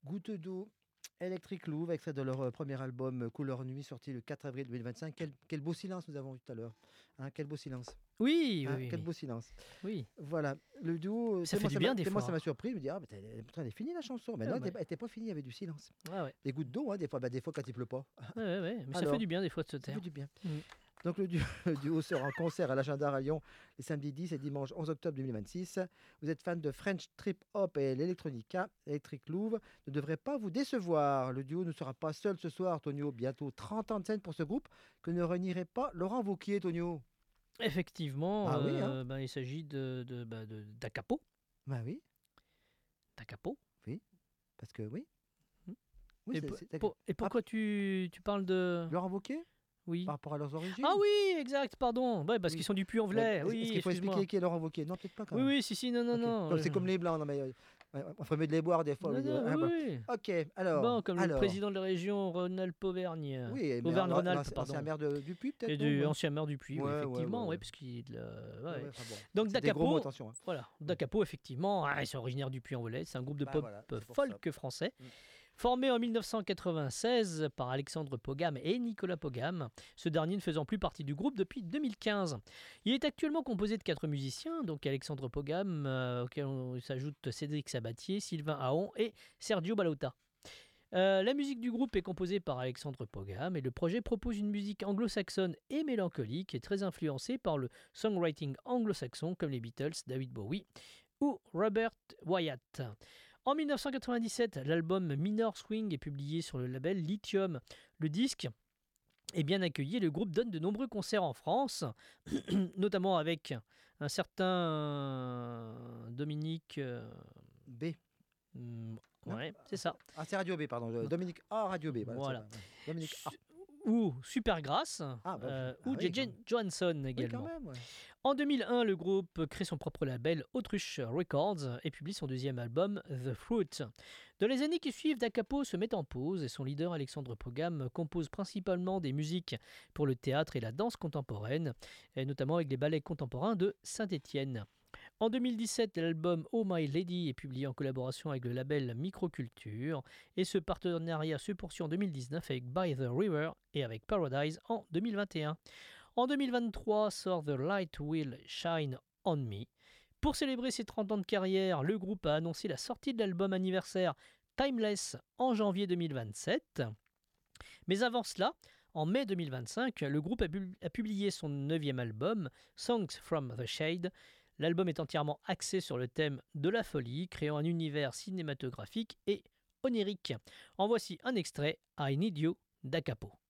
Goutte d'eau, Electric Louvre, extrait de leur premier album Couleur Nuit, sorti le 4 avril 2025. Quel beau silence nous avons eu tout à l'heure. Hein, quel beau silence. Oui, Hein, oui, quel oui. beau silence. Oui. Voilà, le duo, Ça fait du bien des tellement fois. ça m'a surpris. Je me dis, ah, mais pourtant, elle est finie la chanson. Mais Ah, non, ouais. elle était pas finie, il y avait du silence. Ah ouais. Des gouttes d'eau, hein, des fois quand il pleut pas. Ouais. Mais ça Alors, fait du bien des fois de se ça taire. fait du bien. Mm. Donc le le duo sera en concert à l'Agenda à Lyon les samedis 10 et dimanche 11 octobre 2026. Vous êtes fan de French Trip Hop et l'Electronica, Electric Louvre ne devrait pas vous décevoir. Le duo ne sera pas seul ce soir, Tonio. Bientôt 30 ans de scène pour ce groupe que ne renierait pas Laurent Wauquiez, Tonio. Effectivement, Ah oui, hein. il s'agit d'Acapo. Bah oui, D'Acapo. oui, parce que oui. Mm. Oui, Et pourquoi tu parles de... Laurent Wauquiez Oui. par rapport à leurs origines. Ah oui, exact, pardon. Ouais, parce Oui. qu'ils sont du Puy-en-Velay. Est-ce Oui, qu'il faut excuse-moi. expliquer qui est Laurent Wauquiez? Non, peut-être pas quand même. Oui, si, non, Ok. non. C'est comme les Blancs, non mais on ferait mieux de les boire des fois. Non, Oui, non, hein, voilà. oui. Ok, alors. Bon, comme le président de la région, Ronald Auvergne. Oui, mais Auvergne-Rhône-Alpes, pardon. ancien maire du Puy, peut-être. Et non ancien maire du Puy, oui, effectivement, ouais, parce qu'il est de la... ouais. Enfin bon, Donc c'est des gros mots, D'Acapo, attention. Hein. voilà, D'Acapo, effectivement, ils sont originaires du Puy-en-Velay, c'est un groupe de pop Voilà, c'est pour folk français. Formé en 1996 par Alexandre Pogam et Nicolas Pogam, ce dernier ne faisant plus partie du groupe depuis 2015. Il est actuellement composé de 4 musiciens, donc Alexandre Pogam, auquel on s'ajoute Cédric Sabatier, Sylvain Aon et Sergio Balota. La musique du groupe est composée par Alexandre Pogam et le projet propose une musique anglo-saxonne et mélancolique et très influencée par le songwriting anglo-saxon comme les Beatles, David Bowie ou Robert Wyatt. En 1997, l'album Minor Swing est publié sur le label Lithium. Le disque est bien accueilli et le groupe donne de nombreux concerts en France, notamment avec un certain Dominique... B. Ouais, c'est ça. Ah, c'est Radio B, pardon. Dominique A, Radio B. Voilà. Dominique A. Ou Supergrass, ou JJ Johansson également. Oui, quand même, ouais. En 2001, le groupe crée son propre label Autruche Records et publie son deuxième album The Fruit. Dans les années qui suivent, D'Acapo se met en pause et son leader Alexandre Pogam compose principalement des musiques pour le théâtre et la danse contemporaine, et notamment avec les ballets contemporains de Saint-Étienne. En 2017, l'album Oh My Lady est publié en collaboration avec le label Microculture et ce partenariat se poursuit en 2019 avec By the River et avec Paradise en 2021. En 2023 sort The Light Will Shine on Me. Pour célébrer ses 30 ans de carrière, le groupe a annoncé la sortie de l'album anniversaire Timeless en janvier 2027. Mais avant cela, en mai 2025, le groupe a publié son 9e album, Songs from the Shade. L'album est entièrement axé sur le thème de la folie, créant un univers cinématographique et onirique. En voici un extrait, I Need You d'Acapo.